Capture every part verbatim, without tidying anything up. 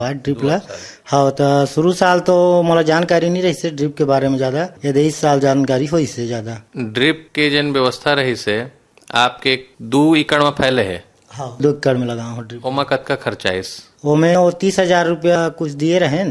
Drip ला। हाँ तो शुरू साल तो मोला जानकारी नहीं रही से ड्रिप के बारे में ज्यादा, यदि इस साल जानकारी हुई से ज्यादा। ड्रिप के जन व्यवस्था रही से आपके दो एकड़ में फैले है। हाँ दो एकड़ में लगा हूँ ड्रिप। ओमा कतका खर्चा इस ओमे वो तीस हजार रूपया कुछ दिए रहे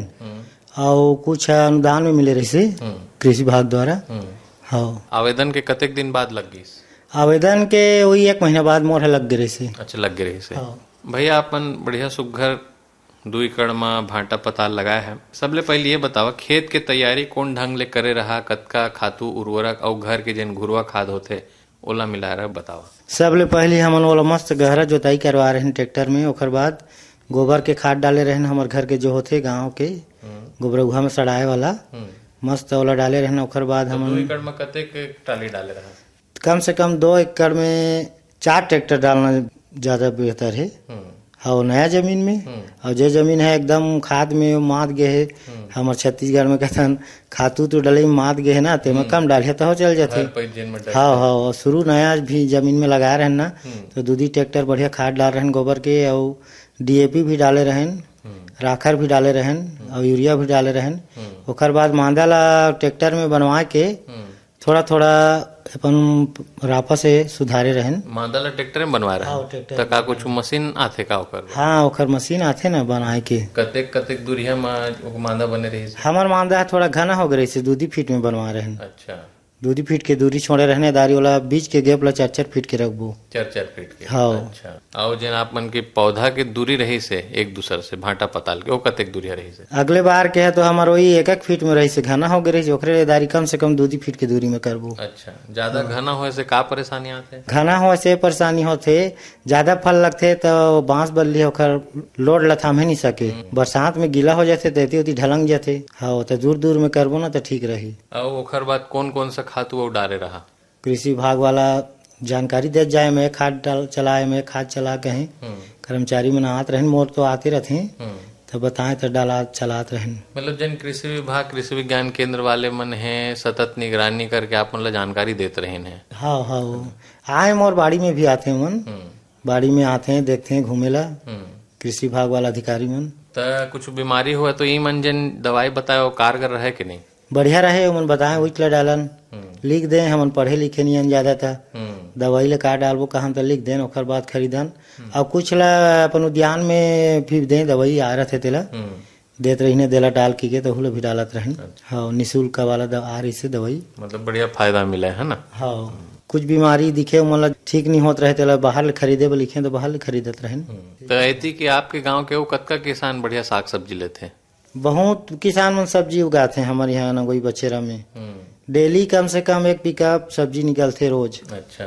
और कुछ अनुदान में मिले रही से कृषि विभाग द्वारा। हाँ आवेदन के कतेक दिन बाद लग गई? आवेदन के वही एक महीना बाद मोर लग गए से। अच्छा लग गए से। हाँ। भैया अपन बढ़िया सुघर दो एकड़ में भांटा पताल लगाया है। सबले पहले ये बतावा खेत के तैयारी कौन ढंग ले करे रहा, कतका खातू उर्वरक और घर के जन घुरवा खाद होते ओला मिला रहा बतावा। सबले पहले हमन ओला मस्त गहरा जोताई करवा रहे ट्रैक्टर में, ओकर बाद गोबर के खाद डाले रहे हमारे घर के जो होते गाँव के गोबरउहा में सड़ाए वाला मस्त ओला डाले रहे। ओकर बाद हम दो एकड़ में कतेक टाली डाले रहा? कम से कम दो एकड़ में चार ट्रैक्टर डालना ज्यादा बेहतर है। और नया जमीन में और जो जमीन है एकदम खाद में मात गए है, हमारे छत्तीसगढ़ में कहते खातू तो डले में मात गए है ना, ते में कम डाले तो हो चल जाते। हाँ हाँ शुरू नया भी जमीन में लगा रहे ना तो दूधी ट्रैक्टर बढ़िया खाद डाल रहे गोबर के और डीएपी भी डाले रहे, राखर भी डाले रहे और यूरिया भी डाले रहे। ओकर बाद मांदा ला ट्रैक्टर में बनवा के थोड़ा थोड़ा अपन रापा से सुधारे रहन। मांदा ला ट्रैक्टर में बनवा रहे तो का कुछ मशीन आथे का ओकर? हाँ ओकर मशीन आथे ना बनाए के। कतेक कतेक दूरिया में मांदा बने रही? हमार मांदा थोड़ा घना हो गई से दूधी फीट में बनवा रहे। अच्छा दूधी फीट के दूरी छोड़े रहने दारी वाला बीच के गैप ला चार चार फीट के रखबो। चार चार फीट के। हाँ। अच्छा और जन आप मन के पौधा के दूरी रही से एक दूसरे से भांटा पताल के वो कतेक दूरिया रही से? अगले बार के है तो हमार वही एक एक फीट में रही से घना हो गई ओकरे दारी कम से कम दूधी फीट के दूरी में करबो। अच्छा ज्यादा घना होए से का परेशानी आते? घना हो से परेशानी होते, ज्यादा फल लगते तो बांस बल्ली होकर लोड ला थामे नहीं सके, बरसात में गीला हो जाते तेती होती ढलंग जाते। हाँ तो दूर दूर में करबो ना तो ठीक रही। और ओकर बाद कौन कौन सा खातू डाले रहा? कृषि विभाग वाला जानकारी दे जाए मैं खाद डाल चलाए मैं खाद चला कहीं कर्मचारी में आते रहन, मोर तो आते रहते तो बताए तो डाला चलाते रहन। मतलब जन कृषि विभाग कृषि विज्ञान केंद्र वाले मन है सतत निगरानी करके आप मन ला जानकारी देते रहे हैं। हाँ हाँ आए मोर बाड़ी में भी आते हैं मन, बाड़ी में आते हैं देखते हैं घूमेला कृषि विभाग वाला अधिकारी मन। तो कुछ बीमारी हुआ तो ये मन जन दवाई बताए वो कारगर रहे कि नहीं? बढ़िया रहे मन बताए उठला डालन लिख दे, हम पढ़े लिखे नहीं ज्यादा था दवाई ले का डालबो कहाँ तो लिख देन ओकर बाद खरीदन। और कुछ ला अपन उद्यान में भी दे दवाई आ रहे थे तेला देते रही देला डाल के तो हुलो भी डालत रहन। हाँ निःशुल्क वाला आ रही से दवाई, मतलब बढ़िया फायदा मिला है ना। हाँ कुछ बीमारी दिखे मतलब ठीक नहीं होते रहे तेला बाहर खरीदे पर लिखे तो बाहर खरीदत रहन। तो ऐसी कि आपके गाँव के वो कतका किसान बढ़िया साग सब्जी लेते? बहुत किसान मन सब्जी उगाते हैं हमारे यहाँ नगोई बचेरा में, डेली कम से कम एक पिकअप सब्जी निकलते रोज। अच्छा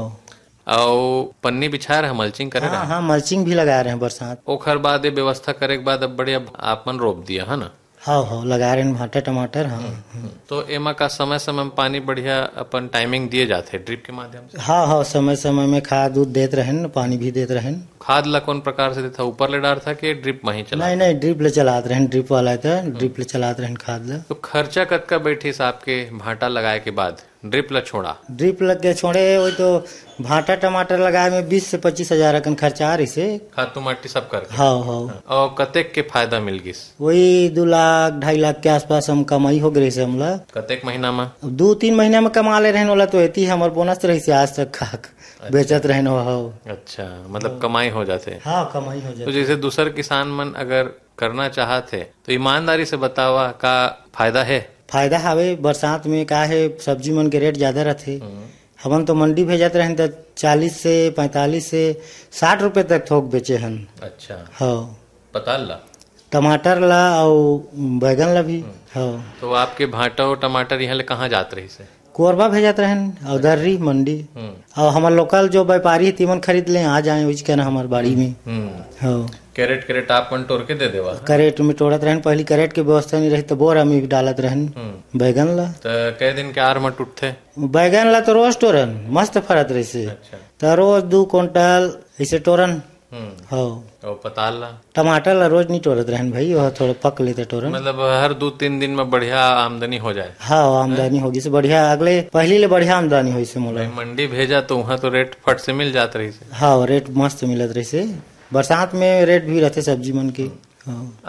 हाँ और पन्नी बिछा रहे मल्चिंग करे? हाँ, हाँ मल्चिंग भी लगा रहे हैं बरसात। ओखर बाद ये व्यवस्था करे के बाद अब बढ़िया आप मन रोप दिया है ना? हाँ हाँ लगा रहे हैं भाटा टमाटर। हाँ तो एमा का समय समय में पानी बढ़िया अपन टाइमिंग दिए जाते ड्रिप के माध्यम से? हाँ हाँ समय समय में खाद दूध देते रहे पानी भी देते रहे। खाद ला कौन प्रकार से देता? ऊपर ले डाल था कि ड्रिप में ही चला? नहीं नहीं ड्रिप ले चलाते रहे, ड्रिप वाला था ड्रिप ले चलाते रहे खाद ला। तो खर्चा कतका बैठी आपके भाटा लगाए के बाद ड्रिप ला छोड़ा? ड्रिप लग के छोड़े वही तो भाटा टमाटर लगाए में बीस से पच्चीस हजार अकन खर्चा आ रही से खाद तो माटी सब करके। हाँ हाँ और कतेक के फायदा मिल गई? वही दो लाख ढाई लाख के आसपास हम कमाई हो गई से हमला। कतेक महीना में? दो तीन महीना में कमा ले रहे वाला तो एती हमारे बोनस रही से आज तक खाक अच्छा। बेचत रहे हो। अच्छा मतलब कमाई हो जाते? हाँ कमाई हो जाते। तो जैसे दूसर किसान मन अगर करना चाहते तो ईमानदारी से बतावा का फायदा है? फायदा हवे बरसात में का है सब्जी मन के रेट ज्यादा रहते, हमन तो मंडी भेजत रहे तो चालीस से पैंतालीस से साठ रुपए तक थोक बेचे हन। अच्छा हाँ पताल ला टमाटर ला और बैगन ला भी। हाँ तो आपके भाटा और टमाटर यहाँ ले कहाँ जात रही से? कोरबा भेजत रहन और दर्री मंडी और हमारे लोकल जो व्यापारी है तीमन खरीद ले आ जाए उस के ना हमारे बाड़ी में। हाँ कैरेट कैरेट आप मन तोड़ के दे देवा? कैरेट में तोड़त रहन, पहली कैरेट की व्यवस्था नहीं रही तो बोरा में भी डालत रहन बैगन ला। तो कई दिन के आर में टूटते? बैगन ला तो रोज टोरन मस्त फरत रही से। अच्छा। तो रोज दो क्विंटल ऐसे टोरन। हाँ और पताल ला? टमाटर ला रोज नहीं टोरत रहन भाई, वह थोड़ा पक लेते टोरन। मतलब हर दो तीन दिन में बढ़िया आमदनी हो जाए? हाँ आमदनी होगी से बढ़िया, अगले पहली ले बढ़िया आमदनी हुई से मोला। मंडी भेजा तो वहाँ तो रेट फट से मिल जात रही से? हाँ रेट मस्त मिलत रही से, बरसात में रेट भी रहते सब्जी मन की। हाँ।